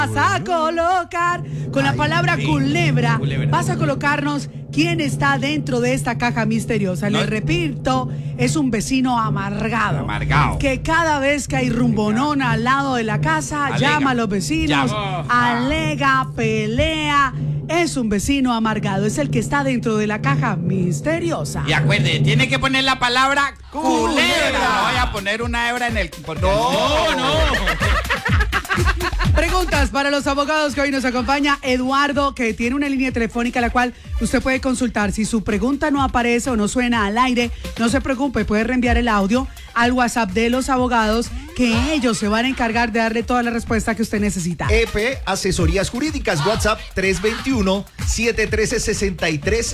Vas a colocar con la palabra culebra. Vas a colocarnos quién está dentro de esta caja misteriosa. Les repito, es un vecino amargado. Que cada vez que hay rumbonón al lado de la casa, llama a los vecinos, alega, pelea. Es un vecino amargado, es el que está dentro de la caja misteriosa. Y acuerde, tiene que poner la palabra culebra. No voy a poner una hebra en el... No. Preguntas para los abogados que hoy nos acompaña. Eduardo, que tiene una línea telefónica a la cual usted puede consultar. Si su pregunta no aparece o no suena al aire, no se preocupe, puede reenviar el audio al WhatsApp de los abogados, que ellos se van a encargar de darle toda la respuesta que usted necesita. EP Asesorías Jurídicas, WhatsApp 321-713-6384,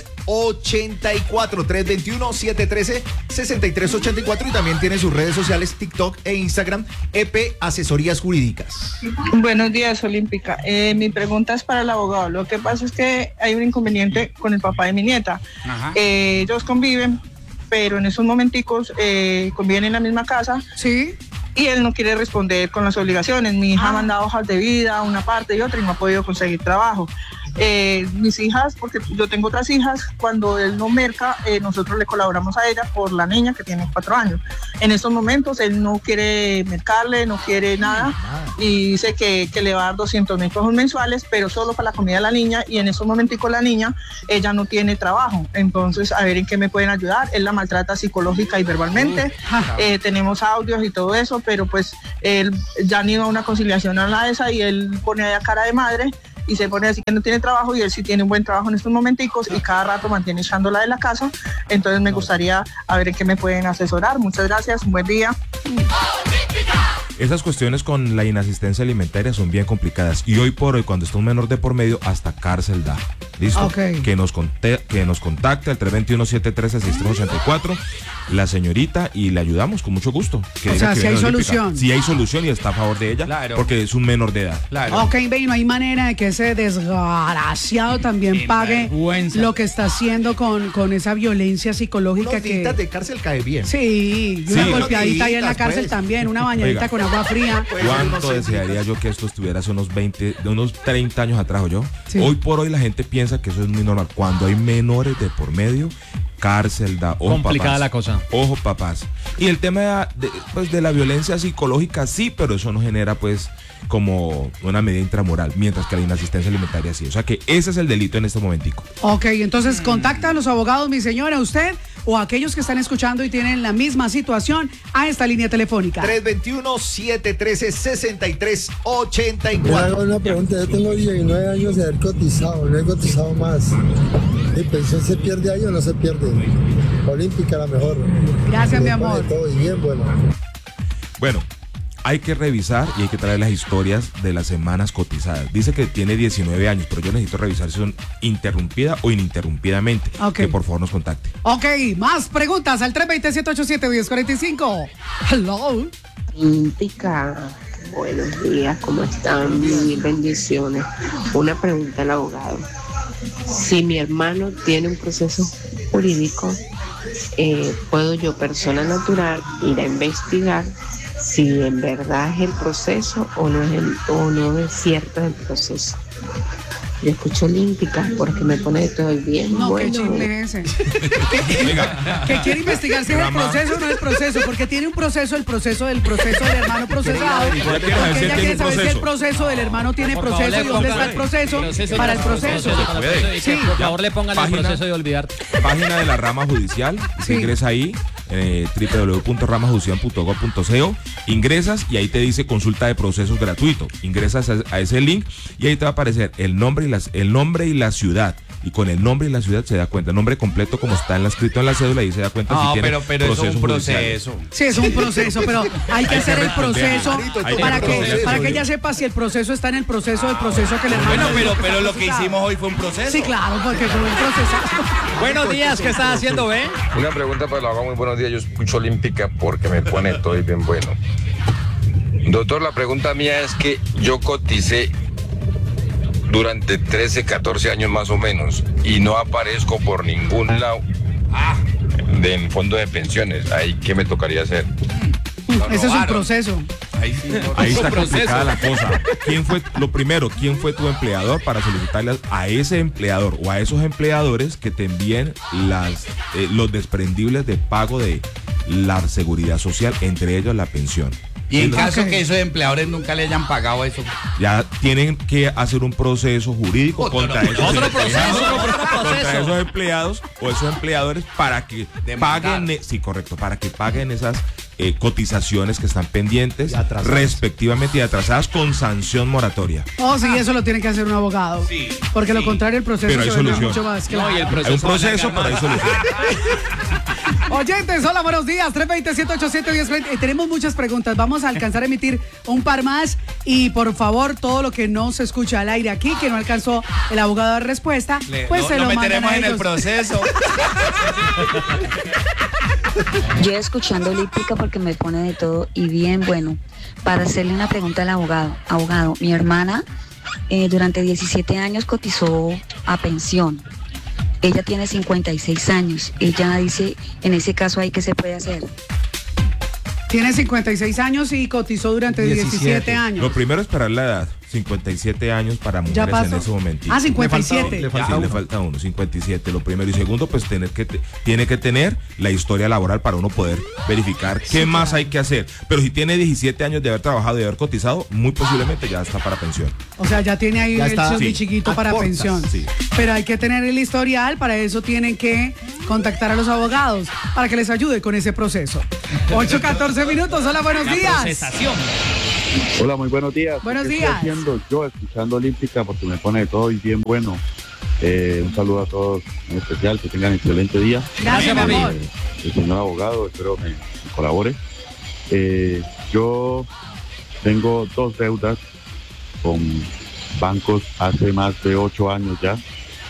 321-713-6384, y también tiene sus redes sociales TikTok e Instagram, EP Asesorías Jurídicas. Buenos días, Olímpica. Mi pregunta es para el abogado. Lo que pasa es que hay un inconveniente con el papá de mi nieta. Ellos conviven, pero en esos momenticos conviven en la misma casa. Sí. Y él no quiere responder con las obligaciones. Mi hija ha mandado hojas de vida, una parte y otra, y no ha podido conseguir trabajo. Mis hijas, porque yo tengo otras hijas, cuando él no merca, nosotros le colaboramos a ella por la niña que tiene 4 años. En estos momentos él no quiere mercarle, no quiere nada, y dice que le va a dar 200.000 pesos mensuales, pero solo para la comida de la niña, y en estos momenticos la niña, ella no tiene trabajo. Entonces, a ver en qué me pueden ayudar. Él la maltrata psicológica y verbalmente. Tenemos audios y todo eso, pero pues él ya han ido a una conciliación a la esa, y él pone a cara de madre y se pone a decir que no tiene trabajo, y él sí tiene un buen trabajo en estos momenticos, y cada rato mantiene echándola de la casa. Entonces me gustaría a ver en qué me pueden asesorar. Muchas gracias, un buen día. Esas cuestiones con la inasistencia alimentaria son bien complicadas, y hoy por hoy, cuando está un menor de por medio, hasta cárcel da. ¿Listo? Okay. Que nos contacte al 321-713-6384 la señorita, y le ayudamos con mucho gusto. Que o sea, si hay solución. Si hay solución y está a favor de ella, claro, porque es un menor de edad. Claro. Ok, ve, no hay manera de que ese desgraciado también pague lo que está haciendo con esa violencia psicológica. Unos días de cárcel cae bien. Sí, y una golpeadita ahí en la cárcel pues. También, una bañadita con agua fría. ¿Cuánto desearía yo que esto estuviera hace unos 30 años atrás, yo? Sí. Hoy por hoy la gente piensa que eso es muy normal. Cuando hay menores de por medio, cárcel da. Ojo, complicada papás, la cosa. Ojo, papás. Y el tema de la violencia psicológica, sí, pero eso no genera pues como una medida intramoral, mientras que la inasistencia alimentaria sí. O sea que ese es el delito en este momentico. Ok, entonces contacta a los abogados, mi señora, usted o aquellos que están escuchando y tienen la misma situación, a esta línea telefónica. 321-713-6384. Una pregunta, yo tengo 19 años de haber cotizado, no he cotizado más. ¿Mi pensión se pierde ahí o no se pierde? Olímpica la mejor. Gracias, mi amor. Todo y bien, bueno. Bueno, hay que revisar y hay que traer las historias de las semanas cotizadas. Dice que tiene 19 años, pero yo necesito revisar si son interrumpida o ininterrumpidamente. Okay. Que por favor nos contacte. Ok, más preguntas al 320-787-1045. Hello. Olímpica, buenos días, ¿cómo están? Mil bendiciones. Una pregunta al abogado. Si mi hermano tiene un proceso jurídico, ¿puedo yo, persona natural, ir a investigar si en verdad es el proceso o no es cierto el proceso? Yo escucho Olímpica porque me pone todo el bien. No, bueno. qué chisme ese. Que quiere investigar si es el proceso o no es el proceso, porque tiene un proceso, el proceso del hermano procesado. Porque ella quiere saber si el proceso del hermano tiene proceso y dónde está el proceso para el proceso. Sí, por favor le pongan el proceso de olvidarte. Página de la rama judicial, se ingresa ahí, www.ramajudicial.gov.co, ingresas y ahí te dice consulta de procesos gratuito. Ingresas a ese link y ahí te va a aparecer el nombre y la ciudad. Y con el nombre y la ciudad se da cuenta, el nombre completo como está escrito en la cédula, y se da cuenta si tiene pero es un proceso. Sí, es un proceso, pero hay que hacer el proceso para que ella sepa si el proceso está en el proceso del proceso que le hermano. Bueno, pero lo que hicimos hoy fue un proceso. Sí, claro, porque fue un proceso. Buenos días, ¿qué estás haciendo, Ben? Una pregunta para el abogado, muy buenos días. Yo escucho Olímpica porque me pone todo y bien bueno. Doctor, la pregunta mía es que yo coticé durante 13, 14 años más o menos y no aparezco por ningún lado del fondo de pensiones. Ahí, ¿qué me tocaría hacer? Ese es un proceso. Ahí está complicada la cosa. ¿Quién fue tu empleador para solicitarle a ese empleador o a esos empleadores que te envíen los desprendibles de pago de la seguridad social, entre ellos la pensión? Y en caso que esos empleadores nunca le hayan pagado eso, ya tienen que hacer un proceso jurídico contra esos empleados o esos empleadores para que paguen, para que paguen esas cotizaciones que están pendientes respectivamente y atrasadas con sanción moratoria. Sí, eso lo tiene que hacer un abogado. Sí, porque lo contrario el proceso se ve mucho más claro. Hay un proceso, pero hay solución. Oyentes, hola, buenos días. 320-187-1020. Tenemos muchas preguntas. Vamos a alcanzar a emitir un par más. Y por favor, todo lo que no se escucha al aire aquí, que no alcanzó el abogado a dar respuesta, pues se lo meteremos en el proceso. Yo escuchando Olímpica porque me pone de todo y bien bueno. Para hacerle una pregunta al abogado. Abogado, mi hermana durante 17 años cotizó a pensión. Ella tiene 56 años. Ella dice, en ese caso, ¿qué se puede hacer? Tiene 56 años y cotizó durante 17 años. Lo primero es esperar la edad. 57 años para mujeres en ese momento. 57. Le falta uno, 57. Lo primero. Y segundo, pues tiene que tener la historia laboral para uno poder verificar qué más hay que hacer. Pero si tiene 17 años de haber trabajado y de haber cotizado, muy posiblemente ya está para pensión. O sea, ya tiene ahí el chiquito para pensión. Sí. Pero hay que tener el historial, para eso tienen que contactar a los abogados para que les ayude con ese proceso. 8:14 minutos. Hola, buenos días. Procesación. Hola, muy buenos días. Buenos días. Estoy haciendo yo escuchando Olímpica porque me pone de todo y bien bueno. Un saludo a todos en especial, que tengan excelente día. Gracias, mi amor. El señor abogado, espero me colabore. Yo tengo 2 deudas con bancos hace más de 8 años ya.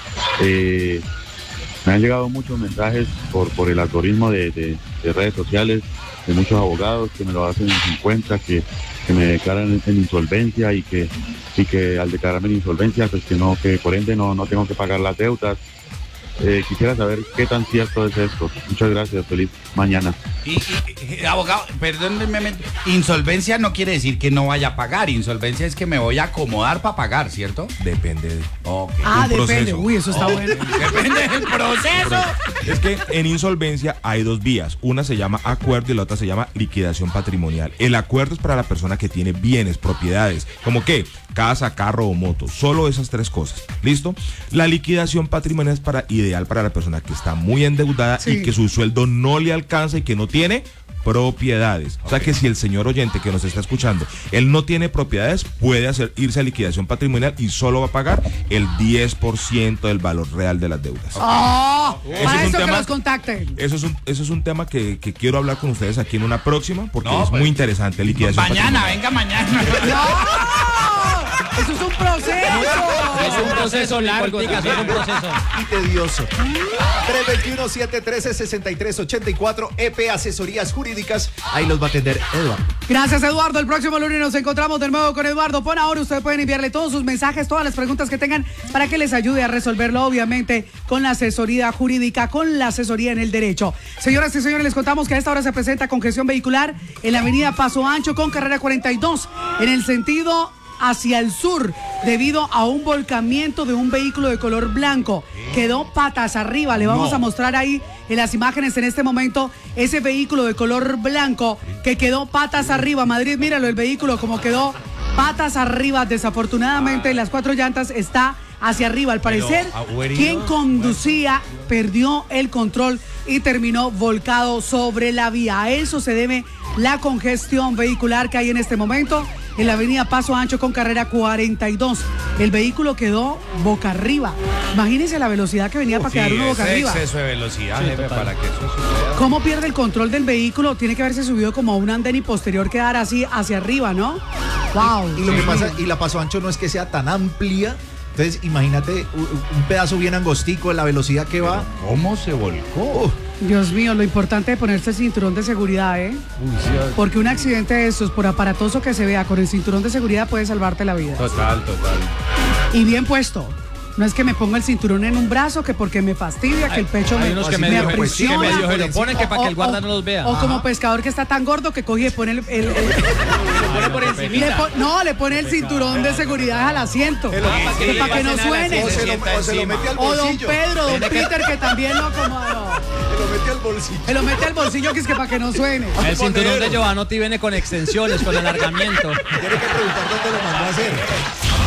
Me han llegado muchos mensajes por el algoritmo de redes sociales de muchos abogados que me lo hacen sin cuenta, que me declaran en insolvencia y que al declararme en insolvencia, pues que por ende no tengo que pagar las deudas. Quisiera saber qué tan cierto es esto. Muchas gracias, feliz mañana. Abogado, perdóneme, insolvencia no quiere decir que no vaya a pagar. Insolvencia es que me voy a acomodar para pagar, ¿cierto? Depende de... Okay. Depende. Uy, eso está bueno. Depende del proceso. Es que en insolvencia hay 2 vías. Una se llama acuerdo y la otra se llama liquidación patrimonial. El acuerdo es para la persona que tiene bienes, propiedades, como que casa, carro o moto. Solo esas 3 cosas. ¿Listo? La liquidación patrimonial es ideal para la persona que está muy endeudada y que su sueldo no le alcanza y que no tiene propiedades. O sea que si el señor oyente que nos está escuchando, él no tiene propiedades, puede irse a liquidación patrimonial y solo va a pagar el 10% del valor real de las deudas. Para eso que los contacten. Eso es un tema que quiero hablar con ustedes aquí en una próxima, porque es muy interesante. Liquidación mañana, venga mañana. Eso es un proceso. Es un proceso largo, es un proceso. Y tedioso. 321-713-6384, EP Asesorías Jurídicas. Ahí los va a atender Eduardo. Gracias, Eduardo. El próximo lunes nos encontramos de nuevo con Eduardo. Por ahora, ustedes pueden enviarle todos sus mensajes, todas las preguntas que tengan para que les ayude a resolverlo, obviamente, con la asesoría jurídica, con la asesoría en el derecho. Señoras y señores, les contamos que a esta hora se presenta congestión vehicular en la avenida Paso Ancho con carrera 42, en el sentido hacia el sur, debido a un volcamiento de un vehículo de color blanco. Quedó patas arriba. Le vamos a mostrar ahí en las imágenes en este momento ese vehículo de color blanco que quedó patas arriba. Madrid, míralo, el vehículo como quedó patas arriba. Desafortunadamente las 4 llantas está hacia arriba. Al parecer, quien conducía perdió el control y terminó volcado sobre la vía. A eso se debe la congestión vehicular que hay en este momento en la avenida Paso Ancho con carrera 42. El vehículo quedó boca arriba. Imagínense la velocidad que venía para quedar uno boca arriba. Exceso de velocidad, jefe, para que eso suceda. ¿Cómo pierde el control del vehículo? Tiene que haberse subido como a un andén y posterior quedar así hacia arriba, ¿no? Wow. Y lo que pasa, y la Paso Ancho no es que sea tan amplia. Entonces, imagínate un pedazo bien angostico, la velocidad que va. ¿Cómo se volcó? Dios mío, lo importante es ponerse el cinturón de seguridad, ¿eh? Porque un accidente de estos, por aparatoso que se vea, con el cinturón de seguridad puede salvarte la vida. Total. Y bien puesto. No es que me ponga el cinturón en un brazo, que porque me fastidia, que el pecho me aprisiona. Se lo ponen que para que el guarda no los vea. O como pescador que está tan gordo que coge y pone el pone por encima. No, le pone el cinturón de seguridad al asiento. Para que no suene. O se lo mete al bolsillo. O don Pedro, don Peter, que también lo acomoda. Se lo mete al bolsillo. Se lo mete al bolsillo, que es que para que no suene. El cinturón de Giovanotti viene con extensiones, con alargamiento. Tiene que preguntar dónde lo mandó a hacer.